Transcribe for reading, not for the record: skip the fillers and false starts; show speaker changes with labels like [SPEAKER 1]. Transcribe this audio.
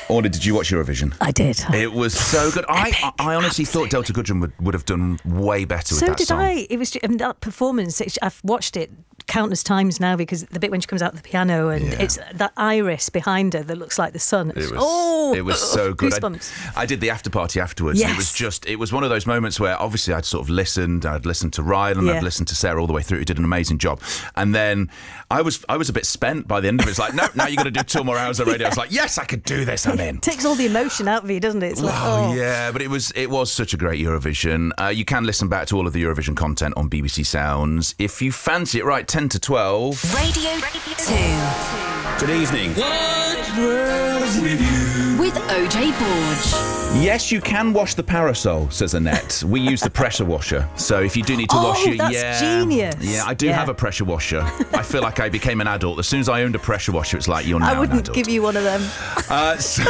[SPEAKER 1] Orla, did you watch Eurovision?
[SPEAKER 2] I did.
[SPEAKER 1] It was so good. I honestly thought Delta Goodrem would have done way better with that song.
[SPEAKER 2] So did I. It was that performance. I've watched it countless times now because the bit when she comes out the piano and it's that iris behind her that looks like the sun.
[SPEAKER 1] It was so good. I did the after party afterwards.
[SPEAKER 2] Yes.
[SPEAKER 1] It was one of those moments where obviously I'd sort of listened. I'd listened to Ryan and I'd listened to Sarah all the way through, who did an amazing job. And then I was a bit spent by the end of it. It's like, no, now you've got to do 2 more hours of radio. I was like, yes, I could do this. I'm in.
[SPEAKER 2] It takes all the emotion out of you, doesn't it? It's like,
[SPEAKER 1] yeah, but it was such a great Eurovision. You can listen back to all of the Eurovision content on BBC Sounds. If you fancy it, right, 10 to 12.
[SPEAKER 3] Radio 2.
[SPEAKER 4] Good evening.
[SPEAKER 5] What was with you?
[SPEAKER 3] With OJ Borge.
[SPEAKER 1] Yes, you can wash the parasol, says Annette. We use the pressure washer. So if you do need to wash it,
[SPEAKER 2] that's genius.
[SPEAKER 1] Yeah, I do have a pressure washer. I feel like I became an adult. As soon as I owned a pressure washer, it's like, you're now an adult.
[SPEAKER 2] I wouldn't give you one of them.